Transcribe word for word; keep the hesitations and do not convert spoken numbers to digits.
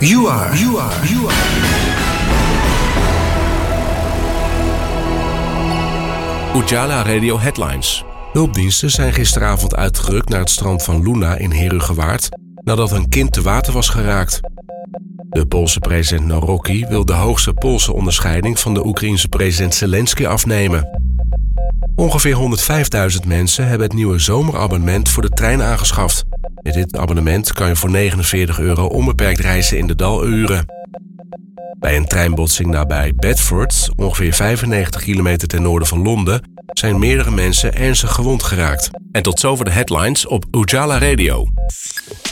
You are, you are, you are. Ujala Radio Headlines. Hulpdiensten zijn gisteravond uitgerukt naar het strand van Luna in Herugewaard nadat een kind te water was geraakt. De Poolse president Nawrocki wil de hoogste Poolse onderscheiding van de Oekraïense president Zelensky afnemen. Ongeveer honderdvijfduizend mensen hebben het nieuwe zomerabonnement voor de trein aangeschaft. Met dit abonnement kan je voor negenenveertig euro onbeperkt reizen in de daluren. Bij een treinbotsing nabij Bedford, ongeveer vijfennegentig kilometer ten noorden van Londen, zijn meerdere mensen ernstig gewond geraakt. En tot zover de headlines op Ujala Radio.